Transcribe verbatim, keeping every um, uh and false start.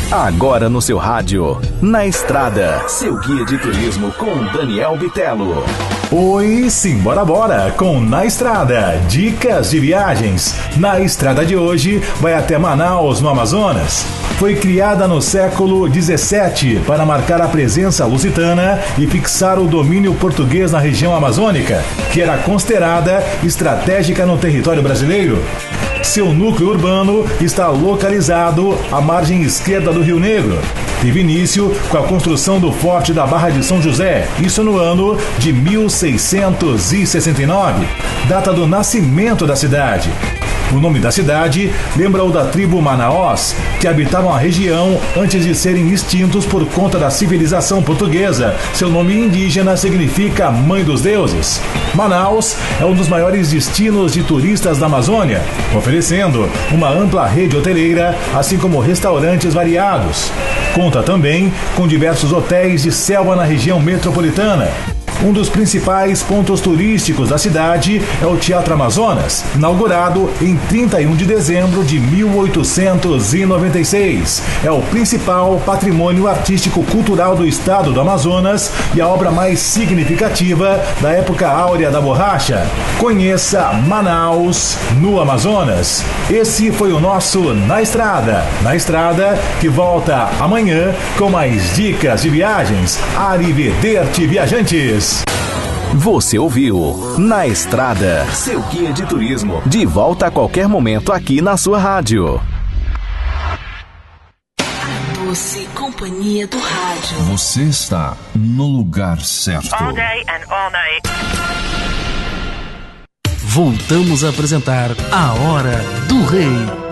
Agora no seu rádio, Na Estrada, seu guia de turismo com Daniel Bitelo. Oi, simbora bora com Na Estrada, dicas de viagens. Na Estrada de hoje vai até Manaus, no Amazonas. Foi criada no século dezessete para marcar a presença lusitana e fixar o domínio português na região amazônica, que era considerada estratégica no território brasileiro. Seu núcleo urbano está localizado à margem esquerda do Rio Negro. Teve início com a construção do Forte da Barra de São José, isso no ano de mil seiscentos e sessenta e nove, data do nascimento da cidade. O nome da cidade lembra o da tribo Manaós, que habitavam a região antes de serem extintos por conta da civilização portuguesa. Seu nome indígena significa Mãe dos Deuses. Manaus é um dos maiores destinos de turistas da Amazônia, oferecendo uma ampla rede hoteleira, assim como restaurantes variados. Conta também com diversos hotéis de selva na região metropolitana. Um dos principais pontos turísticos da cidade é o Teatro Amazonas, inaugurado em trinta e um de dezembro de mil oitocentos e noventa e seis. É o principal patrimônio artístico-cultural do estado do Amazonas e a obra mais significativa da época áurea da borracha. Conheça Manaus no Amazonas. Esse foi o nosso Na Estrada. Na Estrada, que volta amanhã com mais dicas de viagens. Arrivederci, viajantes! Você ouviu Na Estrada, seu guia de turismo. De volta a qualquer momento aqui na sua rádio. A doce companhia do rádio. Você está no lugar certo. All day and all night. Voltamos a apresentar A Hora do Rei.